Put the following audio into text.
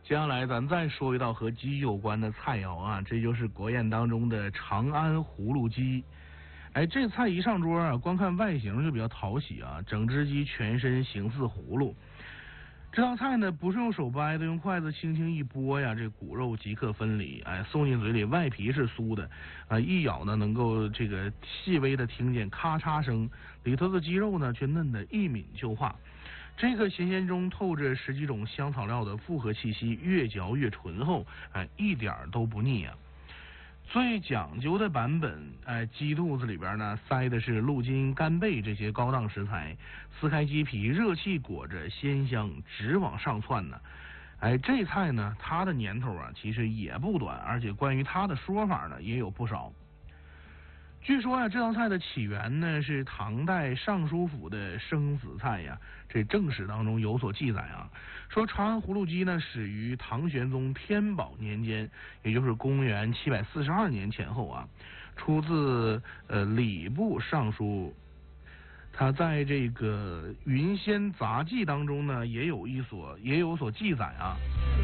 接下来咱再说一道和鸡有关的菜肴啊，这就是国宴当中的长安葫芦鸡。哎，这菜一上桌啊，光看外形就比较讨喜啊，整只鸡全身形似葫芦。这道菜呢，不是用手掰的，用筷子轻轻一拨呀，这骨肉即刻分离。哎，送进嘴里，外皮是酥的，一咬呢，能够这个细微的听见咔嚓声，里头的鸡肉呢，却嫩得一抿就化。这个咸鲜中透着十几种香草料的复合气息，越嚼越醇厚，哎，一点都不腻啊。最讲究的版本，鸡肚子里边呢塞的是鹿筋、干贝这些高档食材，撕开鸡皮，热气裹着鲜香直往上窜呢。哎，这菜呢，它的年头啊其实也不短，而且关于它的说法呢也有不少。据说啊，这道菜的起源呢是唐代尚书府的生子菜呀。这正史当中有所记载啊，说长安葫芦鸡呢始于唐玄宗天宝年间，也就是公元742年前后啊，出自礼部尚书。他在这个《云仙杂记》当中呢，也有所记载啊。